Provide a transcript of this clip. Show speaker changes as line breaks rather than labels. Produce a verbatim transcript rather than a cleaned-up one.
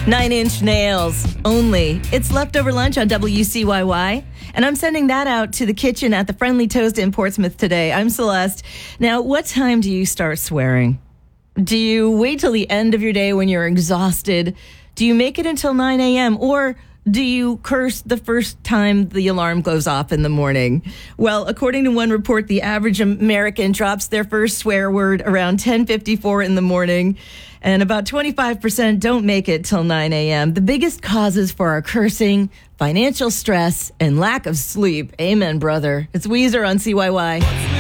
Nine Inch Nails only. It's Leftover Lunch on W C Y Y. And I'm sending that out to the kitchen at the Friendly Toast in Portsmouth today. I'm Celeste. Now, what time do you start swearing? Do you wait till the end of your day when you're exhausted? Do you make it until nine a.m.? Or do you curse the first time the alarm goes off in the morning? Well, according to one report, the average American drops their first swear word around ten fifty-four in the morning, and about twenty-five percent don't make it till nine a.m. The biggest causes for our cursing: financial stress and lack of sleep. Amen, brother. It's Weezer on C Y Y.